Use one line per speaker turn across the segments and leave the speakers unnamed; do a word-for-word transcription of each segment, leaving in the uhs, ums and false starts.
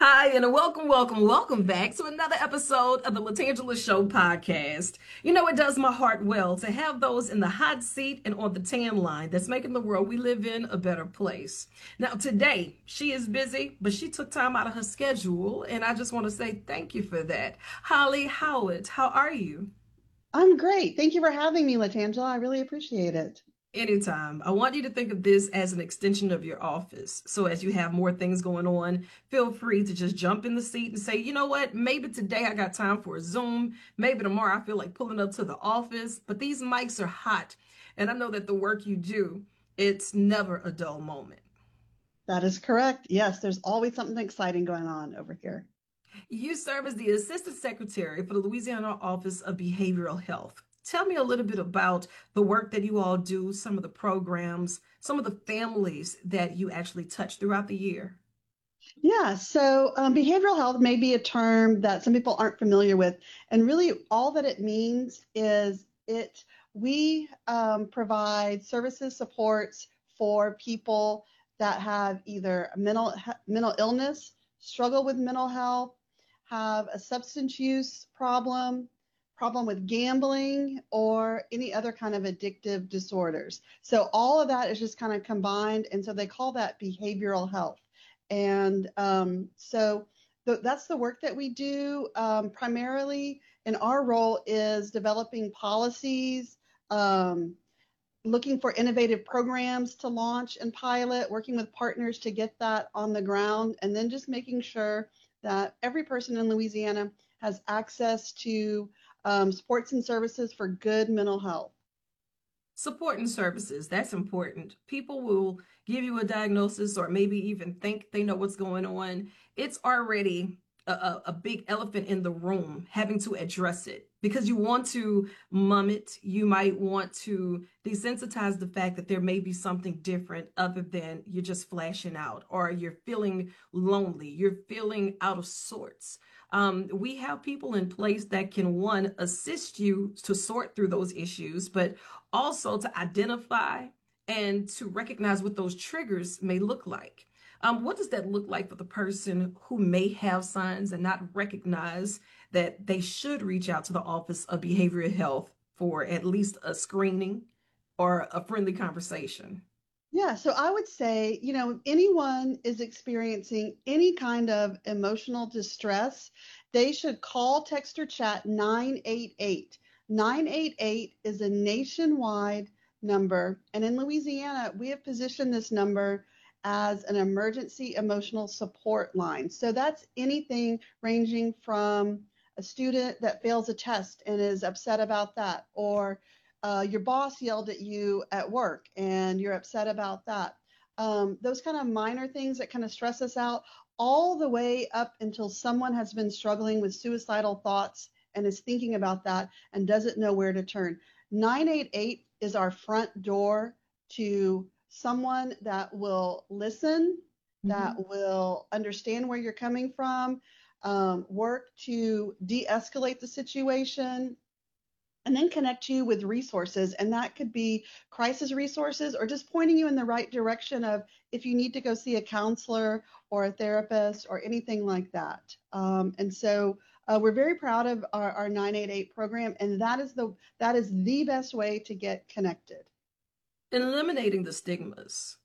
Hi, and welcome, welcome, welcome back to another episode of the Latangela Show podcast. You know, it does my heart well to have those in the hot seat and on the tan line that's making the world we live in a better place. Now, today, she is busy, but she took time out of her schedule, and I just want to say thank you for that. Holly Howard, how are you?
I'm great. Thank you for having me, Latangela. I really appreciate it.
Anytime. I want you to think of this as an extension of your office. So as you have more things going on, feel free to just jump in the seat and say, you know what, maybe today I got time for a Zoom. Maybe tomorrow I feel like pulling up to the office. But these mics are hot. And I know that the work you do, it's never a dull moment.
That is correct. Yes, there's always something exciting going on over here.
You serve as the Assistant Secretary for the Louisiana Office of Behavioral Health. Tell me a little bit about the work that you all do, some of the programs, some of the families that you actually touch throughout the year.
Yeah, so um, behavioral health may be a term that some people aren't familiar with, and really all that it means is it we um, provide services, supports for people that have either mental mental illness, struggle with mental health, have a substance use problem, problem with gambling, or any other kind of addictive disorders. So all of that is just kind of combined, and so they call that behavioral health. And um, so th- that's the work that we do um, primarily. And our role is developing policies, um, looking for innovative programs to launch and pilot, working with partners to get that on the ground, and then just making sure that every person in Louisiana has access to um, supports and services for good mental health.
Support and services, that's important. People will give you a diagnosis or maybe even think they know what's going on. It's already a, a, a big elephant in the room having to address it because you want to mum it. You might want to desensitize the fact that there may be something different other than you're just flashing out or you're feeling lonely, you're feeling out of sorts. Um, we have people in place that can, one, assist you to sort through those issues, but also to identify and to recognize what those triggers may look like. Um, what does that look like for the person who may have signs and not recognize that they should reach out to the Office of Behavioral Health for at least a screening or a friendly conversation?
Yeah, so I would say, you know, if anyone is experiencing any kind of emotional distress, they should call, text, or chat nine eight eight. nine eight eight is a nationwide number, and in Louisiana, we have positioned this number as an emergency emotional support line. So that's anything ranging from a student that fails a test and is upset about that, or uh, your boss yelled at you at work and you're upset about that. Um, those kind of minor things that kind of stress us out, all the way up until someone has been struggling with suicidal thoughts and is thinking about that and doesn't know where to turn. nine eight eight is our front door to someone that will listen, that
Mhm.
will understand where you're coming from, um, work to de escalate the situation, and then connect you with resources. And that could be crisis resources or just pointing you in the right direction of if you need to go see a counselor or a therapist or anything like that. Um, and so uh, we're very proud of our, our nine eight eight program, and that is the that is the best way to get connected.
Eliminating the stigmas.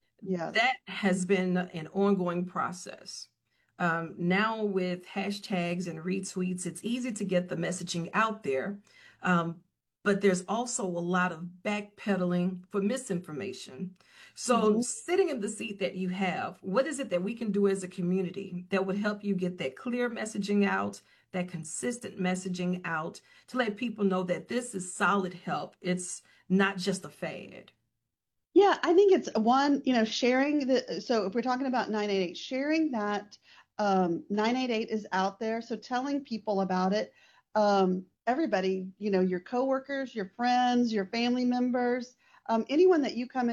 Yes.
That has been an ongoing process. Um, now, with hashtags and retweets, it's easy to get the messaging out there. Um, but there's also a lot of backpedaling for misinformation. So,
Mhm.
sitting in the seat that you have, what is it that we can do as a community that would help you get that clear messaging out, that consistent messaging out to let people know that this is solid help? It's not just a fad.
Yeah, I think it's one, you know, sharing the, so if we're talking about nine eight eight, sharing that um, nine eight eight is out there. So telling people about it, um, everybody, you know, your coworkers, your friends, your family members, um, anyone that you come